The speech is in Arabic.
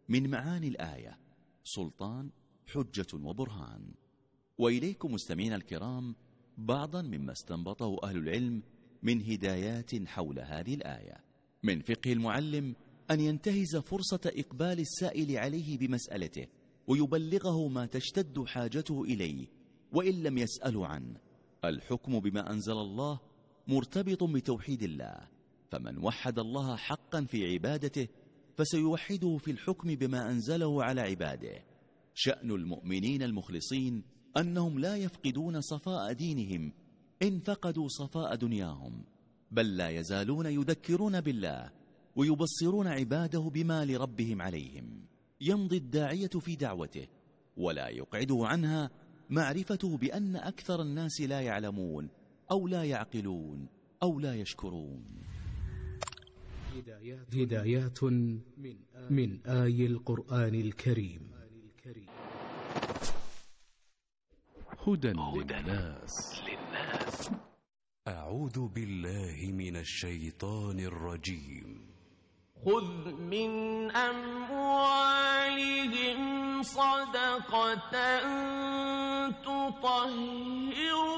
من معاني الآية سلطان حجة وبرهان. وإليكم مستمعينا الكرام بعضا مما استنبطه أهل العلم من هدايات حول هذه الآية. من فقه المعلم أن ينتهز فرصة إقبال السائل عليه بمسألته ويبلغه ما تشتد حاجته إليه وإن لم يسأله عنه. الحكم بما أنزل الله مرتبط بتوحيد الله، فمن وحد الله حقا في عبادته فسيوحده في الحكم بما أنزله على عباده. شأن المؤمنين المخلصين أنهم لا يفقدون صفاء دينهم إن فقدوا صفاء دنياهم، بل لا يزالون يذكرون بالله ويبصرون عباده بما لربهم عليهم. يمضي الداعية في دعوته ولا يقعده عنها معرفته بأن أكثر الناس لا يعلمون أو لا يعقلون أو لا يشكرون. هدايات من آي القرآن الكريم. هدى للناس. أعوذ بالله من الشيطان الرجيم. خذ من أموالهم صدقة تطهرهم